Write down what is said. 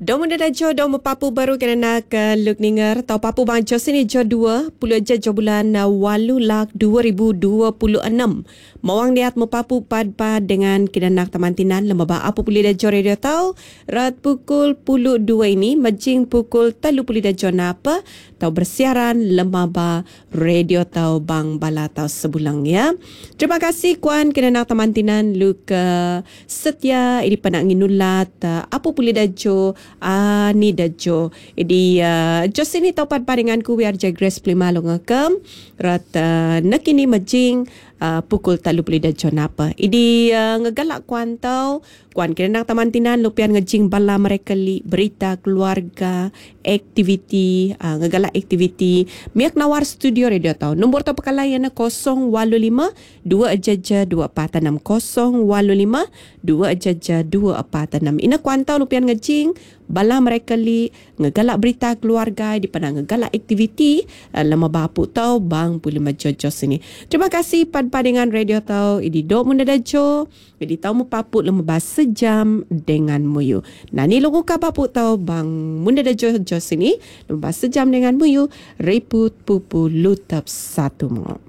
Domo dah jo domo papu baru kena ke luk ninger tau papu bang jo sini jo 2 puluh je jo bulan walu lak 2026. Mawang diat mo papu pad dengan kidanak tamantinan lemaba apu puli dah jo radio tau rat pukul 2 ini majing pukul 3 dah jo napa tau bersiaran lemaba radio tau bang bala tau sebulang ya. Terima kasih kuan kidanak tamantinan luk setia ini panak nginulat apu puli dah jo ni dah jo. Jadi jo sini tau pad paringanku biar Grace Plima longakam rat nakini majing pukul 3 dah jo napa. Idi ngegalak kuan tau kuan kena tamantinan lupian ngejing bala mereka li berita keluarga aktiviti ngegalak aktiviti miak nawar studio radio tau nombor tau pekalayan 085 2 jaja 246 085 2 jaja 246 ina kuan tau lupian ngejing bala mereka li ngegalak berita keluarga di pana ngegalak aktiviti lama bapu tau bang puli majojo sini. Terima kasih padingan radio tau idi dok munda dajo idi tau mu papu lama bahasa jam dengan muyu. Nah ni logo ka papu tau bang munda dajo jo sini lama bahasa jam dengan muyu riput pupu lutap satu mo.